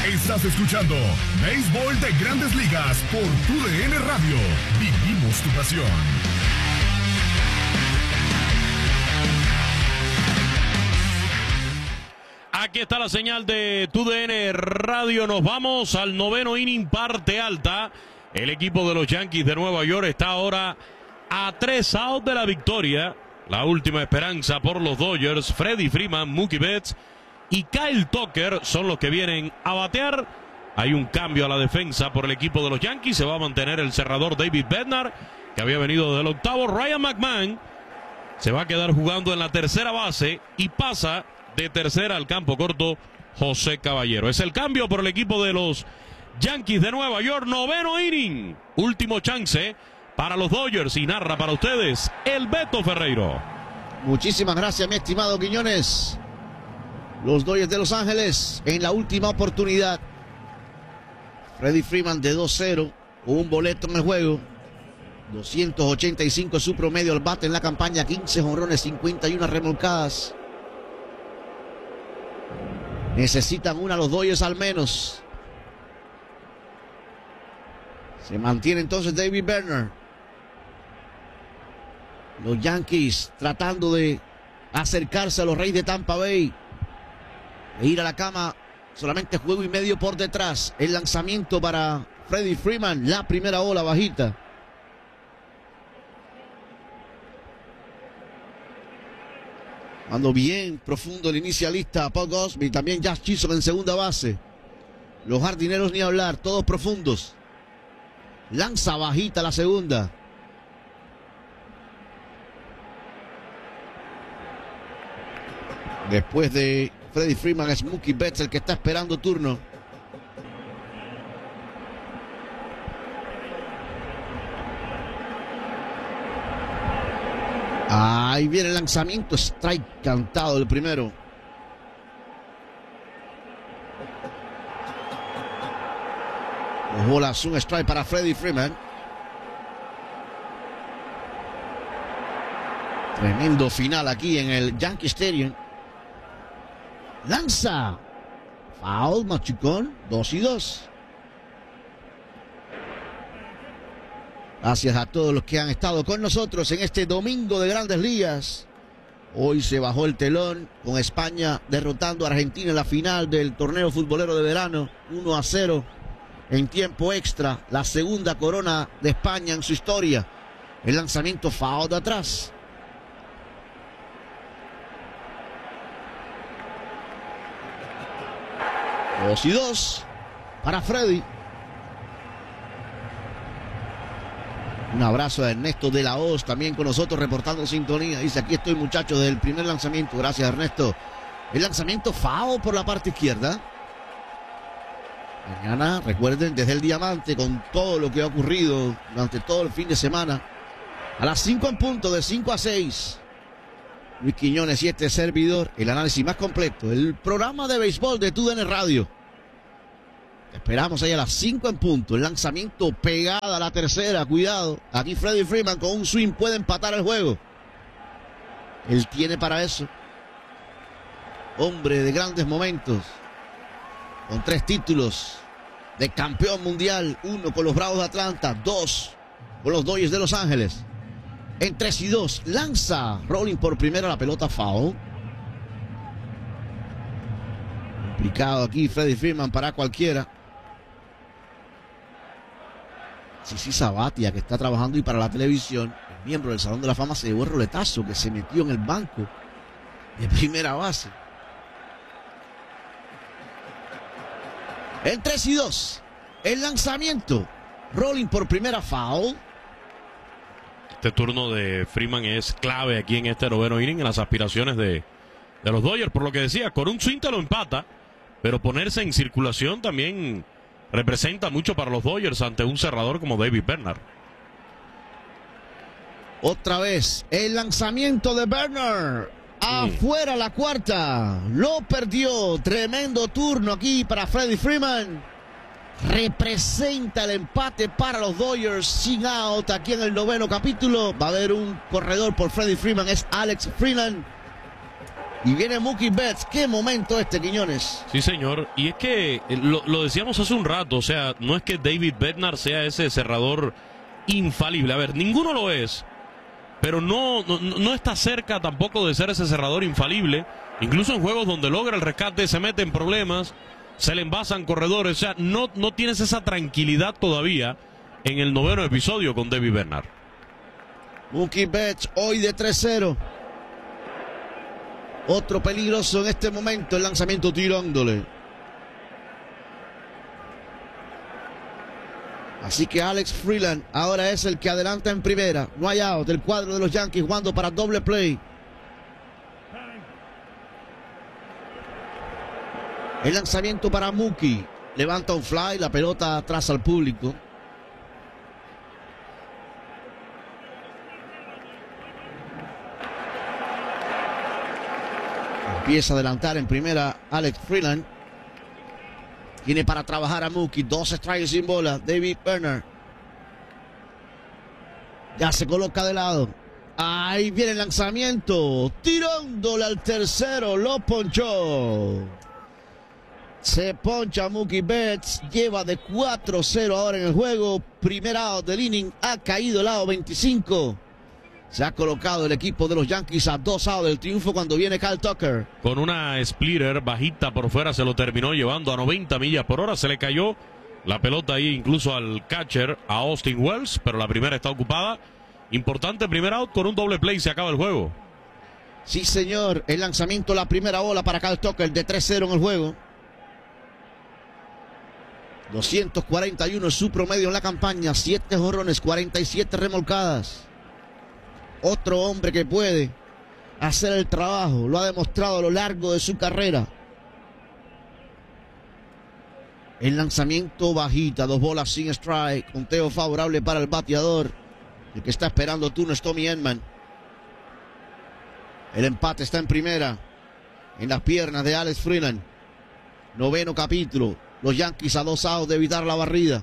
Estás escuchando Béisbol de Grandes Ligas por TUDN Radio. Vivimos tu pasión. Aquí está la señal de TUDN Radio. Nos vamos al noveno inning, parte alta. El equipo de los Yankees de Nueva York está ahora a 3 outs de la victoria. La última esperanza por los Dodgers. Freddie Freeman, Mookie Betts y Kyle Tucker son los que vienen a batear. Hay un cambio a la defensa por el equipo de los Yankees. Se va a mantener el cerrador David Bednar, que había venido del octavo. Ryan McMahon se va a quedar jugando en la tercera base y pasa de tercera al campo corto José Caballero. Es el cambio por el equipo de los Yankees de Nueva York. Noveno inning, último chance para los Dodgers, y narra para ustedes el Beto Ferreiro. Muchísimas gracias, mi estimado Quiñones. Los Dodgers de Los Ángeles en la última oportunidad. Freddie Freeman de 2-0 con un boleto en el juego. 285 es su promedio al bate en la campaña. 15 jonrones, 51 remolcadas. Necesitan una los Dodgers al menos. Se mantiene entonces David Bednar. Los Yankees tratando de acercarse a los Reyes de Tampa Bay e ir a la cama. Solamente juego y medio por detrás. El lanzamiento para Freddie Freeman. La primera ola bajita. Ando bien profundo el inicialista Paul Goldschmidt. También Josh Chisholm en segunda base. Los jardineros ni hablar. Todos profundos. Lanza bajita la segunda. Después de Freddie Freeman es Mookie Betts el que está esperando turno. Ahí viene el lanzamiento. Strike cantado el primero. Bolas, un strike para Freddie Freeman. Tremendo final aquí en el Yankee Stadium. Lanza. Foul, machucón. 2-2. Gracias a todos los que han estado con nosotros en este domingo de Grandes Ligas. Hoy se bajó el telón con España derrotando a Argentina en la final del torneo futbolero de verano. 1-0 en tiempo extra. La segunda corona de España en su historia. El lanzamiento foul de atrás. Dos y dos para Freddy. Un abrazo a Ernesto de la Hoz, también con nosotros reportando sintonía. Dice, aquí estoy, muchachos, desde el primer lanzamiento. Gracias, Ernesto. El lanzamiento foul por la parte izquierda. Mañana, recuerden, desde el Diamante, con todo lo que ha ocurrido durante todo el fin de semana. A las 5 en punto, de 5 a 6. Luis Quiñones y este servidor, el análisis más completo, el programa de béisbol de TUDN Radio. Esperamos ahí a las 5 en punto. El lanzamiento pegada a la tercera. Cuidado. Aquí Freddie Freeman con un swing puede empatar el juego. Él tiene para eso. Hombre de grandes momentos. Con 3 títulos de campeón mundial. 1 con los Bravos de Atlanta. 2 con los Dodgers de Los Ángeles. En 3 y 2. Lanza. Rolling por primera, la pelota foul. Complicado aquí Freddie Freeman para cualquiera. Sisi Sabathia, que está trabajando y para la televisión, el miembro del Salón de la Fama, se llevó el roletazo que se metió en el banco de primera base. En 3 y 2. El lanzamiento. Rolling por primera, foul. Este turno de Freeman es clave aquí en este noveno inning en las aspiraciones de los Dodgers. Por lo que decía, con un swing te lo empata, pero ponerse en circulación también representa mucho para los Dodgers ante un cerrador como David Bednar. Otra vez el lanzamiento de Bednar. Afuera la cuarta. Lo perdió. Tremendo turno aquí para Freddie Freeman. Representa el empate para los Dodgers sin out aquí en el noveno capítulo. Va a haber un corredor por Freddie Freeman. Es Alex Freeland. Y viene Mookie Betts. Qué momento este, Quiñones. Sí, señor. Y es que lo decíamos hace un rato. O sea, no es que David Bednar sea ese cerrador infalible. A ver, ninguno lo es. Pero no está cerca tampoco de ser ese cerrador infalible. Incluso en juegos donde logra el rescate se mete en problemas, se le envasan corredores. O sea, no tienes esa tranquilidad todavía en el noveno episodio con David Bednar. Mookie Betts hoy de 3-0. Otro peligroso en este momento, el lanzamiento tirándole. Así que Alex Freeland ahora es el que adelanta en primera. No hay out del cuadro de los Yankees jugando para doble play. El lanzamiento para Mookie. Levanta un fly, la pelota atrás al público. Empieza a adelantar en primera Alex Freeland. Tiene para trabajar a Mookie. 2 strikes sin bola. David Bednar. Ya se coloca de lado. Ahí viene el lanzamiento. Tirándole al tercero. Lo ponchó. Se poncha Mookie Betts. Lleva de 4-0 ahora en el juego. Primer out del inning. Ha caído el lado 25. Se ha colocado el equipo de los Yankees a 2 outs del triunfo cuando viene Kyle Tucker. Con una splitter bajita por fuera se lo terminó llevando a 90 millas por hora. Se le cayó la pelota ahí incluso al catcher, a Austin Wells, pero la primera está ocupada. Importante primer out con un doble play, se acaba el juego. Sí, señor. El lanzamiento, la primera bola para Kyle Tucker de 3-0 en el juego. 241 es su promedio en la campaña. 7 jonrones, 47 remolcadas. Otro hombre que puede hacer el trabajo. Lo ha demostrado a lo largo de su carrera. El lanzamiento bajita. 2 bolas sin strike. Conteo favorable para el bateador. El que está esperando turno es Tommy Edman. El empate está en primera. En las piernas de Alex Freeland. Noveno capítulo. Los Yankees a 2 outs de evitar la barrida.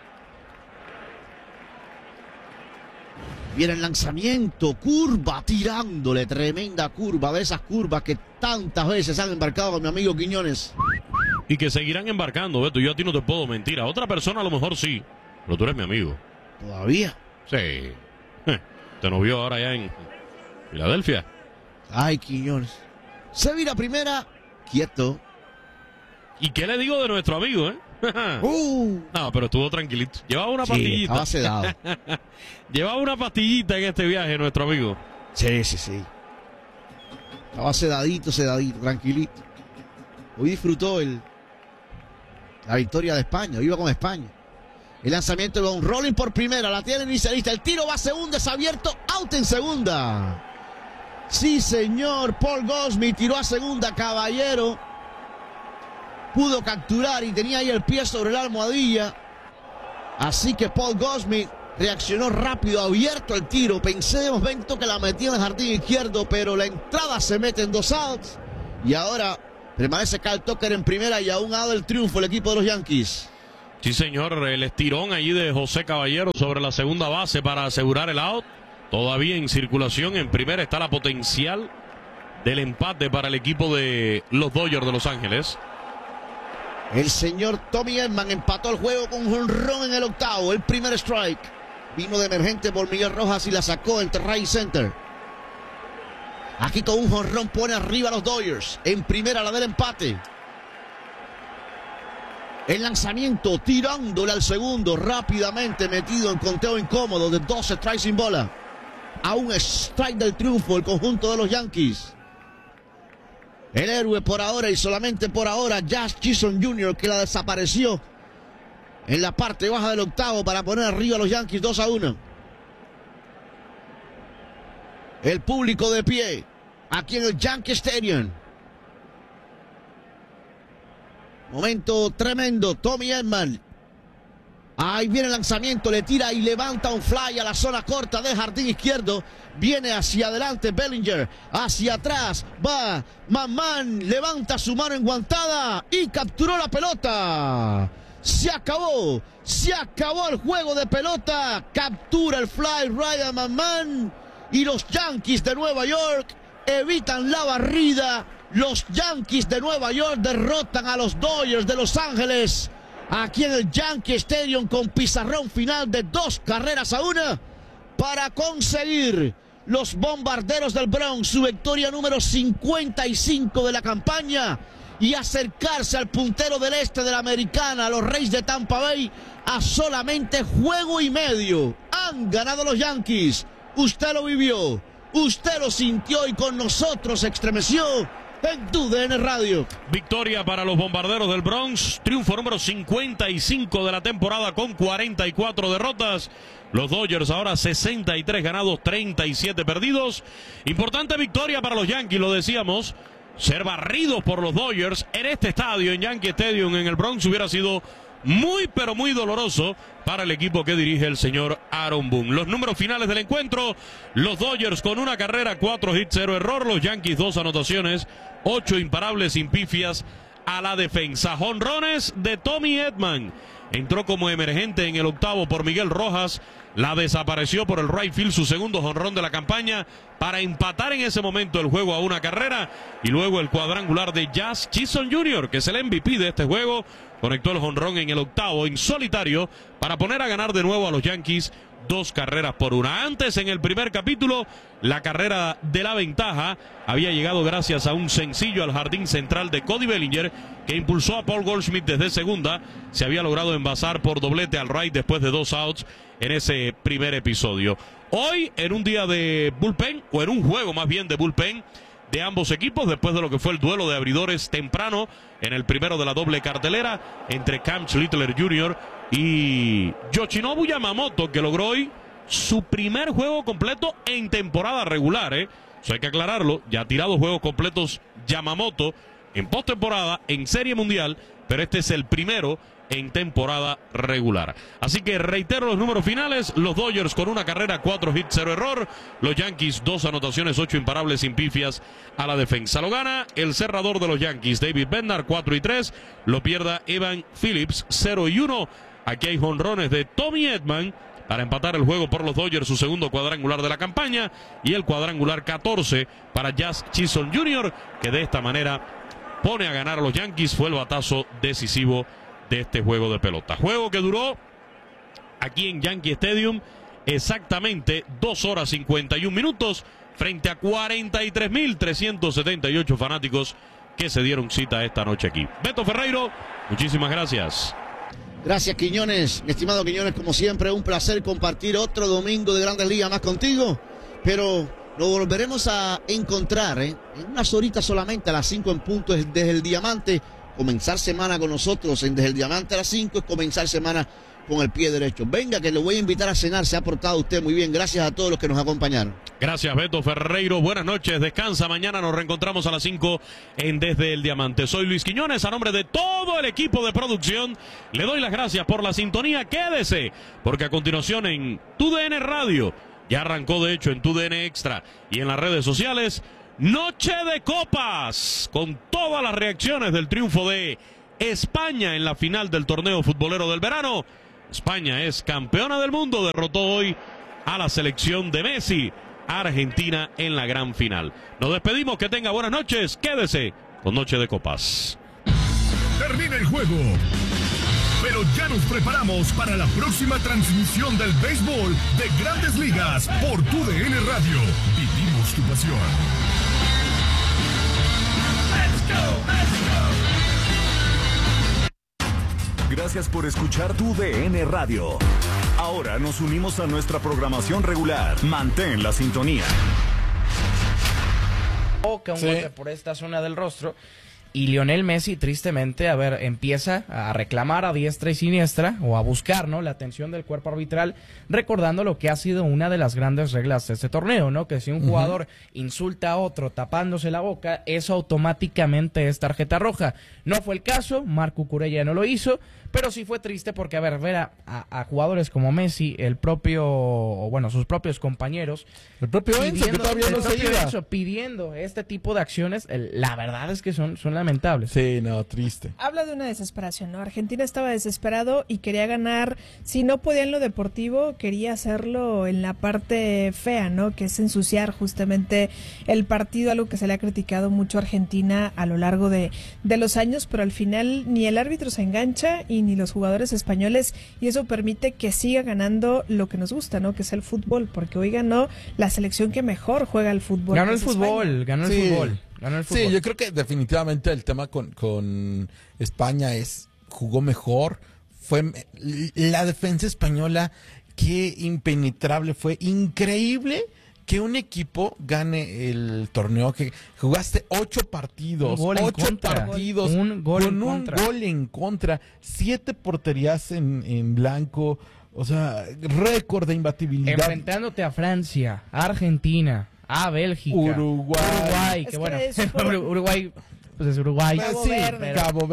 Viene el lanzamiento, curva, tirándole, tremenda curva, de esas curvas que tantas veces han embarcado con mi amigo Quiñones. Y que seguirán embarcando, Beto, yo a ti no te puedo mentir, a otra persona a lo mejor sí, pero tú eres mi amigo. ¿Todavía? Sí. Te nos vio ahora ya en Filadelfia. Ay, Quiñones. Se vira primera, quieto. ¿Y qué le digo de nuestro amigo, No, pero estuvo tranquilito. Llevaba una pastillita. Estaba sedado. Llevaba una pastillita en este viaje, nuestro amigo. Sí. Estaba sedadito, tranquilito. Hoy disfrutó la victoria de España. Iba con España. El lanzamiento de un rolling por primera. La tiene inicialista. El tiro va a segunda. Es abierto. Out en segunda. Sí, señor. Paul Goldschmidt tiró a segunda. Caballero pudo capturar y tenía ahí el pie sobre la almohadilla. Así que Paul Goldschmidt reaccionó rápido, abierto el tiro. Pensé de momento que la metía en el jardín izquierdo, pero la entrada se mete en 2 outs. Y ahora permanece Kyle Tucker en primera y a un out del triunfo el equipo de los Yankees. Sí, señor, el estirón allí de José Caballero sobre la segunda base para asegurar el out. Todavía en circulación en primera está la potencial del empate para el equipo de los Dodgers de Los Ángeles. El señor Tommy Edman empató el juego con un jonrón en el octavo. El primer strike. Vino de emergente por Miguel Rojas y la sacó entre right center. Aquí con un jonrón pone arriba a los Dodgers. En primera la del empate. El lanzamiento tirándole al segundo. Rápidamente metido en conteo incómodo de 2 strikes sin bola. A un strike del triunfo el conjunto de los Yankees. El héroe por ahora y solamente por ahora, Jazz Chisholm Jr., que la desapareció en la parte baja del octavo para poner arriba a los Yankees 2-1. El público de pie aquí en el Yankee Stadium. Momento tremendo. Tommy Edman. Ahí viene el lanzamiento, le tira y levanta un fly a la zona corta del jardín izquierdo. Viene hacia adelante Bellinger, hacia atrás va Mamán, levanta su mano enguantada y capturó la pelota. Se acabó el juego de pelota. Captura el fly Ryan Mamán y los Yankees de Nueva York evitan la barrida. Los Yankees de Nueva York derrotan a los Dodgers de Los Ángeles aquí en el Yankee Stadium con pizarrón final de 2-1 para conseguir los Bombarderos del Bronx su victoria número 55 de la campaña y acercarse al puntero del este de la Americana, los Rays de Tampa Bay, a solamente juego y medio. Han ganado los Yankees. Usted lo vivió, usted lo sintió y con nosotros se estremeció en TUDN Radio. Victoria para los Bombarderos del Bronx, triunfo número 55 de la temporada con 44 derrotas. Los Dodgers ahora 63 ganados, 37 perdidos. Importante victoria para los Yankees, lo decíamos. Ser barridos por los Dodgers en este estadio, en Yankee Stadium, en el Bronx, hubiera sido muy, pero muy doloroso para el equipo que dirige el señor Aaron Boone. Los números finales del encuentro: los Dodgers con 1 carrera, 4 hits, 0 error. Los Yankees 2 anotaciones, 8 imparables sin pifias a la defensa. Jonrones de Tommy Edman. Entró como emergente en el octavo por Miguel Rojas. La desapareció por el right field, su segundo jonrón de la campaña, para empatar en ese momento el juego a 1 carrera. Y luego el cuadrangular de Jazz Chisholm Jr., que es el MVP de este juego. Conectó el jonrón en el octavo en solitario para poner a ganar de nuevo a los Yankees 2-1. Antes, en el primer capítulo, la carrera de la ventaja había llegado gracias a un sencillo al jardín central de Cody Bellinger, que impulsó a Paul Goldschmidt desde segunda. Se había logrado envasar por doblete al right después de 2 outs en ese primer episodio. Hoy, en un día de bullpen, o en un juego más bien de bullpen de ambos equipos, después de lo que fue el duelo de abridores temprano en el primero de la doble cartelera entre Cam Littler Jr. y Yoshinobu Yamamoto, que logró hoy su primer juego completo en temporada regular, Eso hay que aclararlo. Ya ha tirado juegos completos Yamamoto en postemporada, en Serie Mundial, pero este es el primero en temporada regular. Así que reitero los números finales: los Dodgers con 1 carrera, 4 hits, 0 error. Los Yankees 2 anotaciones, 8 imparables sin pifias a la defensa. Lo gana el cerrador de los Yankees, David Bednar, 4-3. Lo pierda Evan Phillips, 0-1. Aquí hay jonrones de Tommy Edman para empatar el juego por los Dodgers, su segundo cuadrangular de la campaña, y el cuadrangular 14 para Jazz Chisholm Jr., que de esta manera pone a ganar a los Yankees. Fue el batazo decisivo de este juego de pelota. Juego que duró aquí en Yankee Stadium exactamente 2 horas 51 minutos frente a 43.378 fanáticos que se dieron cita esta noche aquí. Beto Ferreiro, muchísimas gracias. Gracias, Quiñones. Mi estimado Quiñones, como siempre, un placer compartir otro domingo de Grandes Ligas más contigo, pero lo volveremos a encontrar en unas horitas solamente, a las 5 en punto desde el Diamante. Comenzar semana con nosotros desde el Diamante a las 5 es comenzar semana con el pie derecho. Venga, que lo voy a invitar a cenar. Se ha portado usted muy bien. Gracias a todos los que nos acompañaron. Gracias, Beto Ferreiro. Buenas noches. Descansa. Mañana nos reencontramos a las 5 en Desde el Diamante. Soy Luis Quiñones. A nombre de todo el equipo de producción, le doy las gracias por la sintonía. Quédese, porque a continuación en TUDN Radio, ya arrancó de hecho en TUDN Extra y en las redes sociales, Noche de Copas, con todas las reacciones del triunfo de España en la final del torneo futbolero del verano. España es campeona del mundo, derrotó hoy a la selección de Messi, Argentina, en la gran final. Nos despedimos, que tenga buenas noches, quédese con Noche de Copas. Termina el juego, pero ya nos preparamos para la próxima transmisión del béisbol de Grandes Ligas por TUDN Radio. Vivimos tu pasión. Gracias por escuchar TUDN Radio. Ahora nos unimos a nuestra programación regular. Mantén la sintonía. Un golpe por esta zona del rostro. Y Lionel Messi, tristemente, empieza a reclamar a diestra y siniestra, o a buscar, ¿no?, la atención del cuerpo arbitral, recordando lo que ha sido una de las grandes reglas de este torneo, ¿no?, que si un jugador insulta a otro tapándose la boca, eso automáticamente es tarjeta roja. No fue el caso, Marco Cucurella no lo hizo, pero sí fue triste porque, ver a jugadores como Messi, sus propios compañeros, el propio Enzo, que todavía no se iba, pidiendo este tipo de acciones, la verdad es que son lamentable. Sí, no, triste. Habla de una desesperación, ¿no? Argentina estaba desesperado y quería ganar, si no podía en lo deportivo, quería hacerlo en la parte fea, ¿no? Que es ensuciar justamente el partido, algo que se le ha criticado mucho a Argentina a lo largo de los años, pero al final ni el árbitro se engancha y ni los jugadores españoles, y eso permite que siga ganando lo que nos gusta, ¿no? Que es el fútbol, porque hoy ganó la selección que mejor juega el fútbol. Ganó el fútbol. Ganó el fútbol. Sí, yo creo que definitivamente el tema con España jugó mejor. Fue la defensa española, qué impenetrable, fue increíble que un equipo gane el torneo, que jugaste 8 partidos, un gol en contra, 7 porterías en blanco, o sea, récord de imbatibilidad. Enfrentándote a Francia, a Argentina, a Bélgica, Uruguay, que bueno, Uruguay, pues es Uruguay, Cabo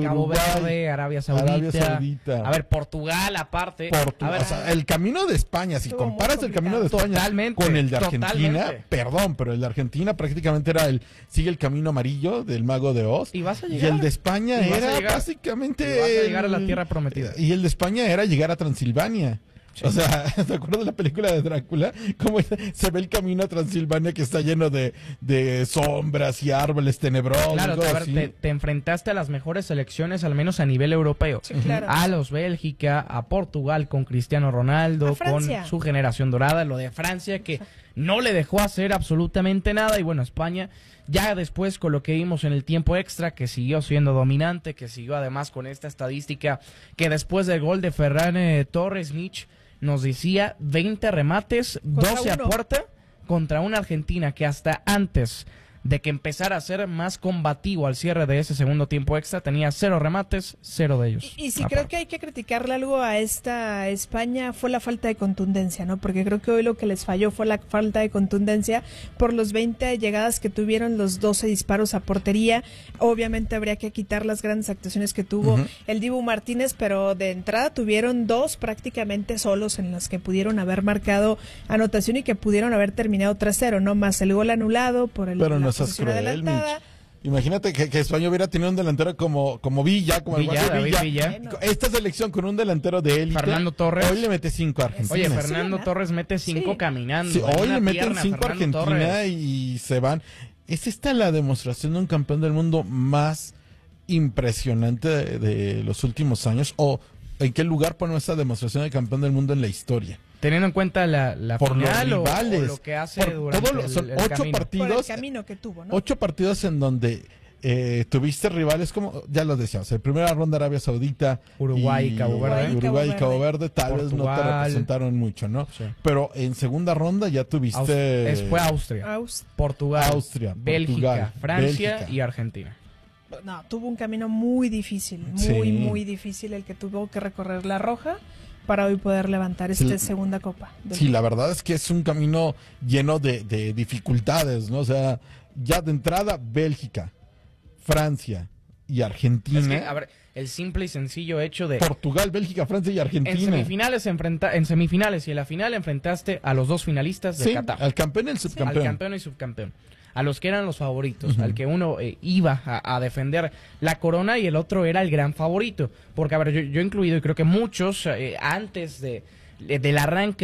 Verde, Arabia Saudita. A ver, Portugal aparte. O sea, el camino de España, si comparas el camino de España con el de Argentina, perdón, pero el de Argentina prácticamente sigue el camino amarillo del Mago de Oz. Y vas a llegar. Y el de España era básicamente... Y vas a llegar a la tierra prometida. Y el de España era llegar a Transilvania. Sí. O sea, ¿te acuerdas de la película de Drácula? Cómo se ve el camino a Transilvania, que está lleno de sombras y árboles tenebrosos. Claro, te enfrentaste a las mejores selecciones, al menos a nivel europeo. Sí, claro. A los Bélgica, a Portugal con Cristiano Ronaldo, con su generación dorada, lo de Francia, que no le dejó hacer absolutamente nada. Y bueno, España, ya después con lo que vimos en el tiempo extra, que siguió siendo dominante, que siguió además con esta estadística, que después del gol de Ferran Torres, Mitch nos decía 20 remates, 12 a puerta, contra una Argentina que hasta antes de que empezara a ser más combativo al cierre de ese segundo tiempo extra, tenía 0 remates, 0 de ellos. Y si creo que hay que criticarle algo a esta España fue la falta de contundencia, ¿no? Porque creo que hoy lo que les falló fue la falta de contundencia por los 20 llegadas que tuvieron, los 12 disparos a portería. Obviamente habría que quitar las grandes actuaciones que tuvo el Dibu Martínez, pero de entrada tuvieron 2 prácticamente solos en las que pudieron haber marcado anotación y que pudieron haber terminado 3-0, ¿no? Más el gol anulado por el... Pero no seas cruel, Mitch. Imagínate que España hubiera tenido un delantero como Villa, como David Villa. Esta selección con un delantero de élite. Fernando Torres. Hoy le mete 5 a Argentina. Oye, Fernando Torres mete 5 caminando. Sí, hoy le meten 5 a Argentina y se van. ¿Es esta la demostración de un campeón del mundo más impresionante de los últimos años? ¿O en qué lugar pone esta demostración de campeón del mundo en la historia? Teniendo en cuenta la por final los rivales, o lo que hace durante son el 8 camino. partidos, Por el camino que tuvo, ¿no? 8 partidos en donde tuviste rivales como, ya lo decíamos, en primera ronda Arabia Saudita, Uruguay y Cabo Verde. Uruguay y Cabo Verde tal vez no te representaron mucho, ¿no? Sí. Pero en segunda ronda ya tuviste... Fue Austria, Portugal, Austria, Bélgica, Francia Bélgica y Argentina. No, tuvo un camino muy difícil, muy difícil el que tuvo que recorrer La Roja para hoy poder levantar esta segunda copa. Sí, la verdad es que es un camino lleno de dificultades, ¿no? O sea, ya de entrada Bélgica, Francia y Argentina. Es que, a ver, el simple y sencillo hecho de... Portugal, Bélgica, Francia y Argentina. En semifinales y en la final enfrentaste a los 2 finalistas de Qatar. Al campeón y el subcampeón. Al campeón y subcampeón. A los que eran los favoritos, al que uno iba a defender la corona y el otro era el gran favorito. Porque, a ver, yo incluido, y creo que muchos, antes del arranque